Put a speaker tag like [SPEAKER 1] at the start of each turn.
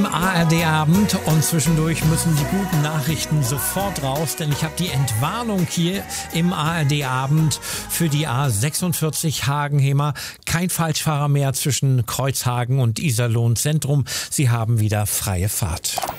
[SPEAKER 1] im ARD-Abend und zwischendurch müssen die guten Nachrichten sofort raus, denn ich habe die Entwarnung hier im ARD-Abend für die A46 Hagen-Hemer. Kein Falschfahrer mehr zwischen Kreuzhagen und Iserlohn Zentrum. Sie haben wieder freie Fahrt.